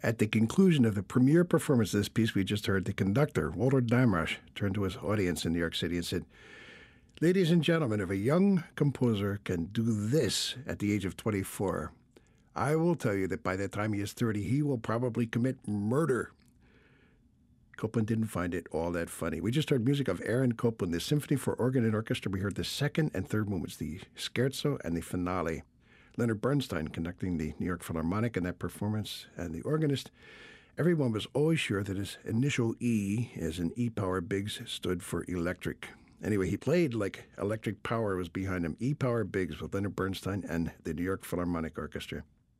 At the conclusion of the premiere performance of this piece we just heard, the conductor, Walter Damrosch, turned to his audience in New York City and said, "Ladies and gentlemen, if a young composer can do this at the age of 24, I will tell you that by the time he is 30, he will probably commit murder." Copland didn't find it all that funny. We just heard music of Aaron Copland, the Symphony for Organ and Orchestra. We heard the second and third movements, the scherzo and the finale. Leonard Bernstein conducting the New York Philharmonic in that performance, and the organist. Everyone was always sure that his initial E, as in E Power Biggs, stood for electric. Anyway, he played like electric power was behind him. E Power Biggs with Leonard Bernstein and the New York Philharmonic Orchestra.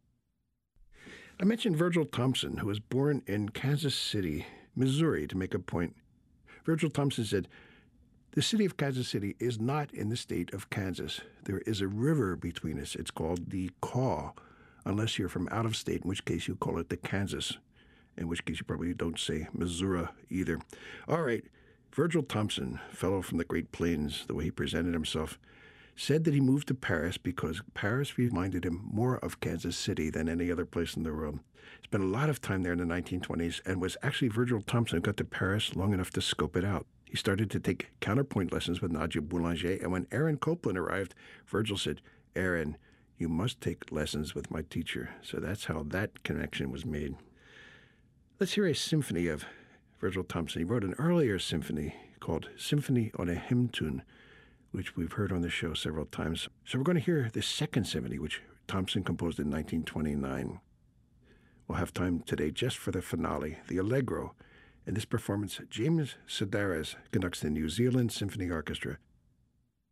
I mentioned Virgil Thomson, who was born in Kansas City, Missouri, to make a point. Virgil Thomson said, "The city of Kansas City is not in the state of Kansas. There is a river between us. It's called the Kaw, unless you're from out of state, in which case you call it the Kansas, in which case you probably don't say Missouri either." All right, Virgil Thomson, fellow from the Great Plains, the way he presented himself, said that he moved to Paris because Paris reminded him more of Kansas City than any other place in the world. Spent a lot of time there in the 1920s, and was actually Virgil Thomson who got to Paris long enough to scope it out. He started to take counterpoint lessons with Nadia Boulanger, and when Aaron Copland arrived, Virgil said, "Aaron, you must take lessons with my teacher." So that's how that connection was made. Let's hear a symphony of Virgil Thomson. He wrote an earlier symphony called Symphony on a Hymn Tune, which we've heard on the show several times. So we're going to hear the second symphony, which Thomson composed in 1929. We'll have time today just for the finale, the Allegro. In this performance, James Sedaris conducts the New Zealand Symphony Orchestra.